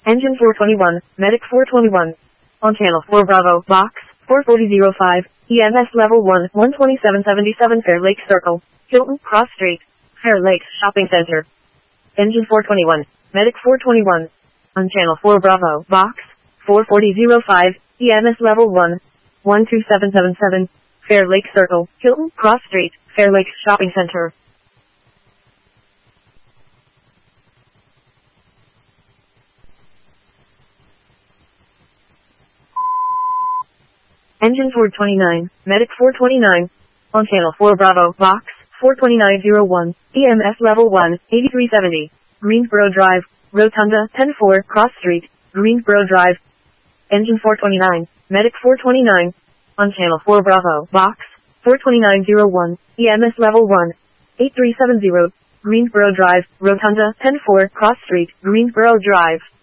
Engine 421, Medic 421. On channel 4 Bravo, box 44005, EMS level 1, 12777 Fair Lake Circle, Hilton Cross Street, Fair Lake Shopping Center. Engine 421, Medic 421. On channel 4 Bravo, box 44005, EMS level 1, 12777, Fair Lake Circle, Hilton Cross Street, Fair Lake Shopping Center. Engine 429, Medic 429. On channel 4 Bravo, box 42901, EMS level 1, 8370, Greensboro Drive, Rotunda 104, Cross Street, Greensboro Drive. Engine 429, Medic 429. On channel 4 Bravo, box 42901, EMS level 1, 8370, Greensboro Drive, Rotunda 104, Cross Street, Greensboro Drive.